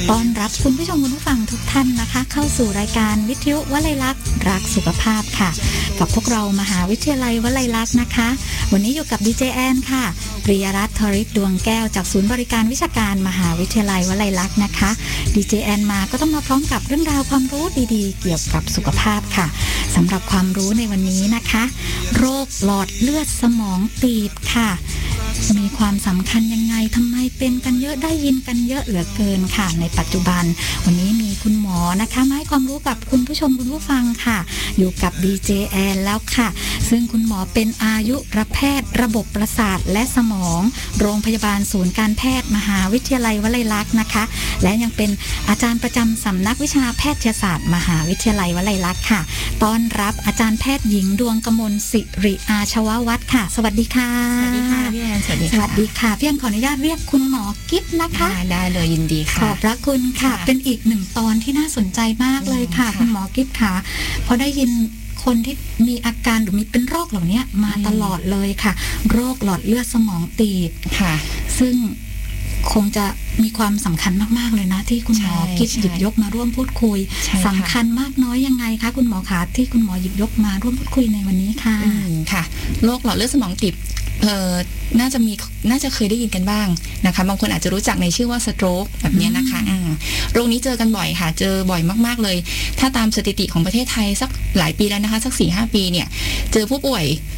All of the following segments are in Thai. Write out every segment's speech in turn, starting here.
ต้อนรับคุณผู้ชมคุณผู้ฟังทุกท่านนะคะเข้าสู่รายการวิทยุวลัยลักษณ์รักสุขภาพค่ะกับพวกเรามหาวิทยาลัยวลัยลักษณ์นะคะวันนี้อยู่กับดีเจแอนค่ะปริยรัตน์ธริศดวงแก้วจากศูนย์บริการวิชาการมหาวิทยาลัยวลัยลักษณ์นะคะดีเจแอนมาก็ต้องมาพร้อมกับเรื่องราวความรู้ดีๆเกี่ยวกับสุขภาพค่ะสำหรับความรู้ในวันนี้นะคะโรคหลอดเลือดสมองตีบค่ะมีความสำคัญยังไงทำไมเป็นกันเยอะได้ยินกันเยอะเหลือเกินค่ะในปัจจุบันวันนี้มีคุณหมอนะคะมาให้ความรู้กับคุณผู้ชมคุณผู้ฟังค่ะอยู่กับ DJ แอนแล้วค่ะซึ่งคุณหมอเป็นอายุรแพทย์ระบบประสาทและสมองโรงพยาบาลศูนย์การแพทย์มหาวิทยาลัยวลัยลักษณ์นะคะและยังเป็นอาจารย์ประจำสำนักวิชาแพทยศาสตร์มหาวิทยาลัยวลัยลักษณ์ค่ะต้อนรับอาจารย์แพทย์หญิงดวงกมลสิริอาชววัฒน์ค่ะสวัสดีค่ะสวัสดีค่ะพี่แอนสวัสดีค่ะพี่แอนขออนุญาตเรียกคุณหมอกิ๊บนะคะได้เลยยินดีค่ะขอบพระคุณค่ะเป็นอีกหนึ่งตอนที่น่าสนใจมากเลยค่ะคุณหมอกิ๊บค่ะพอได้ยินคนที่มีอาการหรือมีเป็นโรคเหล่านี้มาตลอดเลยค่ะโรคหลอดเลือดสมองตีบค่ะซึ่งคงจะมีความสำคัญมากๆเลยนะที่คุณหมอกิ๊บหยิบยกมาร่วมพูดคุยสำคัญมากน้อยยังไงคะคุณหมอคะที่คุณหมอหยิบยกมาร่วมพูดคุยในวันนี้ค่ะค่ะโรคหลอดเลือดสมองตีบน่าจะเคยได้ยินกันบ้างนะคะบางคนอาจจะรู้จักในชื่อว่าสโตรกแบบนี้นะคะโรคนี้เจอกันบ่อยค่ะเจอบ่อยมากๆเลยถ้าตามสถิติของประเทศไทยสักหลายปีแล้วนะคะสัก 4-5 ปีเนี่ยเจอผู้ป่วย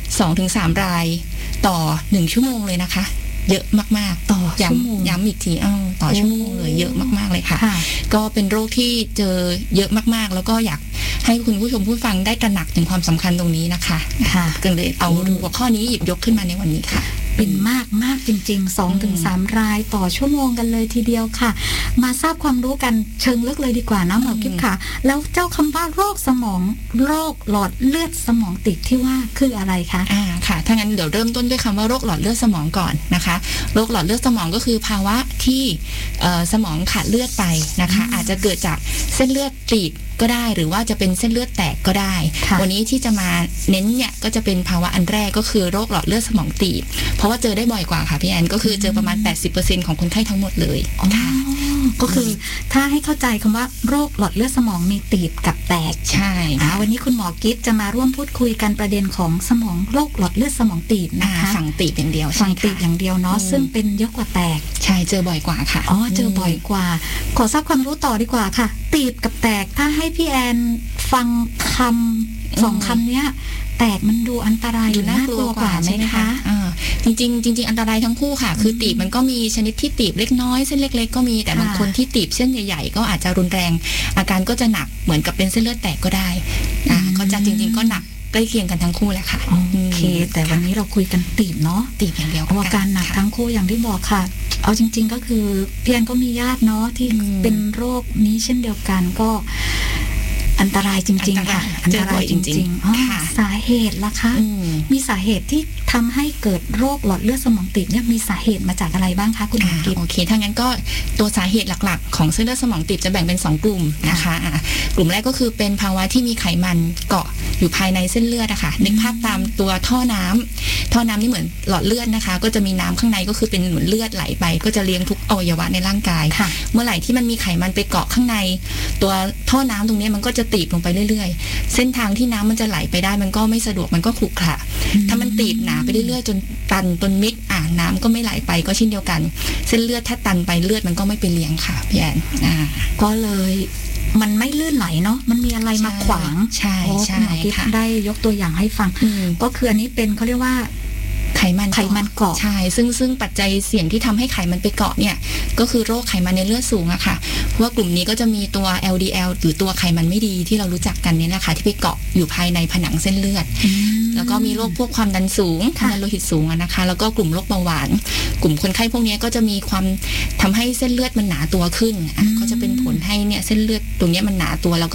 2-3 รายต่อ1ชั่วโมงเลยนะคะเยอะมากๆต่อชั่วโมงย้ำอีกทีต่อชั่วโมงเลยเยอะมากๆเลยค่ะก็เป็นโรคที่เจอเยอะมากๆแล้วก็อยากให้คุณผู้ชมผู้ฟังได้ตระหนักถึงความสำคัญตรงนี้นะคะก็เลยเอาหัวข้อนี้หยิบยกขึ้นมาในวันนี้ค่ะเป็นมากจริงๆ 2-3 รายต่อชั่วโมงกันเลยทีเดียวค่ะมาทราบความรู้กันเชิงลึกเลยดีกว่านะหมอกิ๊บค่ะแล้วเจ้าคำว่าโรคหลอดเลือดสมองตีบที่ว่าคืออะไรคะค่ะถ้างั้นเดี๋ยวเริ่มต้นด้วยคำว่าโรคหลอดเลือดสมองก่อนนะคะโรคหลอดเลือดสมองก็คือภาวะที่สมองขาดเลือดไปนะคะอาจจะเกิดจากเส้นเลือดตีบก็ได้หรือว่าจะเป็นเส้นเลือดแตกก็ได้วันนี้ที่จะมาเน้นเนี่ยก็จะเป็นภาวะอันแรกก็คือโรคหลอดเลือดสมองตีบเพราะว่าเจอได้บ่อยกว่าค่ะพี่แอนก็คือเจอประมาณ 80% ของคนไข้ทั้งหมดเลยค่ะก็คือถ้าให้เข้าใจคำว่าโรคหลอดเลือดสมองมีตีบกับแตกใช่วันนี้คุณหมอกิ๊ฟจะมาร่วมพูดคุยกันประเด็นของสมองโรคหลอดเลือดสมองตีบนะคะฝั่งตีบอย่างเดียวฝั่งตีบอย่างเดียวเนาะซึ่งเป็นเยอะกว่าแตกใช่เจอบ่อยกว่าค่ะเจอบ่อยกว่าขอทราบความรู้ต่อดีกว่าค่ะตีบกับแตกถ้าให้พี่แอนฟังคำ2คำเนี้ยแตกมันดูอันตรายน่ากลัวกว่าไหมคะจริงอันตรายทั้งคู่ค่ะคือตีบมันก็มีชนิดที่ตีบเล็กน้อยเส้นเล็กๆก็มีแต่บางคนที่ตีบเส้นใหญ่ๆก็อาจจะรุนแรงอาการก็จะหนักเหมือนกับเป็นเส้นเลือดแตกก็ได้ก็จะจริงๆก็หนักใกล้เคียงกันทั้งคู่แหละค่ะโอเคแต่วันนี้เราคุยกันตีบเนาะตีบอย่างเดียวอาการหนักทั้งคู่อย่างที่บอกค่ะเอาจริงๆก็คือพี่แอนก็มีญาติเนาะที่เป็นโรคนี้เช่นเดียวกันก็อันตรายจริงๆค่ะอันตรายจริงๆสาเหตุล่ะคะมีสาเหตุที่ทำให้เกิดโรคหลอดเลือดสมองตีบเนี่ยมีสาเหตุมาจากอะไรบ้างคะคุณหมอกิ๊ฟโอเคถ้างั้นก็ตัวสาเหตุหลักๆของเส้นเลือดสมองตีบจะแบ่งเป็น2กลุ่มนะคะกลุ่มแรกก็คือเป็นภาวะที่มีไขมันเกาะอยู่ภายในเส้นเลือดนะคะนึกภาพตามตัวท่อน้ำนี่เหมือนหลอดเลือดนะคะก็จะมีน้ำข้างในก็คือเป็นเหมือนเลือดไหลไปก็จะเลี้ยงทุกอวัยวะในร่างกายเมื่อไหร่ที่มันมีไขมันไปเกาะข้างในตัวท่อน้ำตรงนี้มันก็จะตีบลงไปเรื่อยๆเส้นทางที่น้ำมันจะไหลไปได้มันก็ไม่สะดวกมันก็ขรุขระถ้ามันตีบหนาไปเรื่อยๆจนตันจนมิดน้ำก็ไม่ไหลไปก็เช่นเดียวกันเส้นเลือดถ้าตันไปเลือดมันก็ไม่ไปเลี้ยงค่ะพี่แอนก็เลยมันไม่ลื่นไหลเนาะมันมีอะไรมาขวางใช่ค่ะได้ยกตัวอย่างให้ฟังก็คืออันนี้เป็นเขาเรียกว่าไขมันเกาะใช่ซึ่งปัจจัยเสี่ยงที่ทำให้ไขมันไปเกาะเนี่ยก็คือโรคไขมันในเลือดสูงอะค่ะเพราะว่ากลุ่มนี้ก็จะมีตัว LDL หรือตัวไขมันไม่ดีที่เรารู้จักกันเนี่ยนะคะที่ไปเกาะอยู่ภายในผนังเส้นเลือดแล้วก็มีโรคพวกความดันสูงความดันโลหิตสูงนะคะแล้วก็กลุ่มโรคเบาหวานกลุ่มคนไข้พวกนี้ก็จะมีความทำให้เส้นเลือดมันหนาตัวขึ้นก็จะเป็นผลให้เนี่ยเส้นเลือดตรงนี้มันหนาตัวแล้วก็